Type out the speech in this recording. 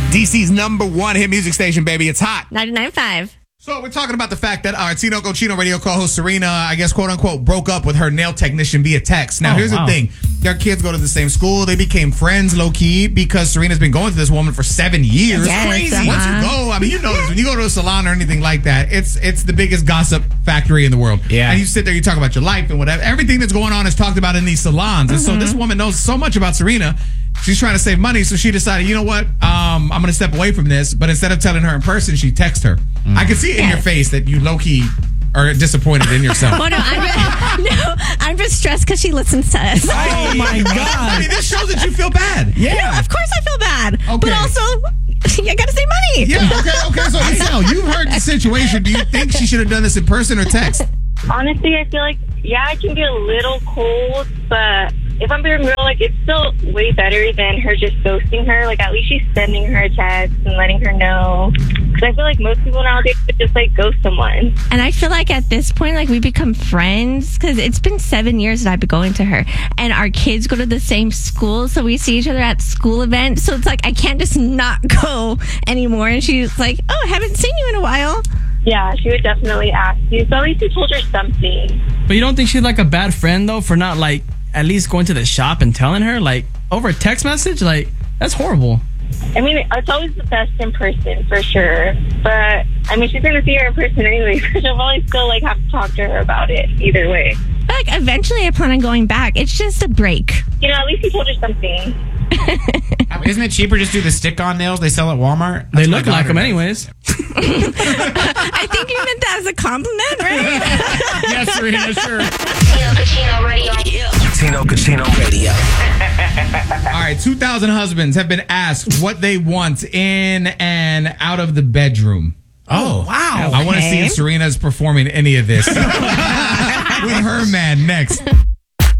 DC's #1 hit music station, baby. It's hot. 99.5. So we're talking about the fact that our Tino Cochino radio co-host Serena, I guess, quote unquote, broke up with her nail technician via text. Now, here's the thing. Their kids go to the same school. They became friends low key because Serena's been going to this woman for 7 years. Yes, Crazy. Once you go, I mean, you know this. When you go to a salon or anything like that, it's the biggest gossip factory in the world. Yeah. And you sit there, you talk about your life and whatever. Everything that's going on is talked about in these salons. And so this woman knows so much about Serena. She's trying to save money, so she decided, you know what? I'm going to step away from this. But instead of telling her in person, she texted her. I can see it in your face that you low-key are disappointed in yourself. Oh, no, I'm just stressed because she listens to us. Oh my God. I mean, this shows that you feel bad. Yeah. No, of course I feel bad. Okay. But also, I got to save money. Yeah, okay. So, Isel, you heard the situation. Do you think she should have done this in person or text? Honestly, I feel like, yeah, it can be a little cold, but if I'm being real, like, it's still way better than her just ghosting her. Like, at least she's sending her a text and letting her know. Because I feel like most people nowadays would just, like, ghost someone. And I feel like at this point, like, we become friends because it's been 7 years that I've been going to her. And our kids go to the same school, so we see each other at school events. So it's like, I can't just not go anymore. And she's like, oh, I haven't seen you in a while. Yeah, she would definitely ask you. So at least you told her something. But you don't think she's like a bad friend, though, for not, like, at least going to the shop and telling her, like, over a text message? Like, that's horrible. I mean, it's always the best in person, for sure. But, I mean, she's going to see her in person anyway, so she'll probably still, like, have to talk to her about it either way. But, like, eventually I plan on going back. It's just a break. You know, at least you told her something. Isn't it cheaper just do the stick-on nails they sell at Walmart? They That's what look my like daughter them does. anyways. I think you meant that as a compliment, right? Yes, Serena, sure. Tino Cochino Radio. All right, 2,000 husbands have been asked what they want in and out of the bedroom. Oh, wow. I want to see if Serena's performing any of this. With her man next.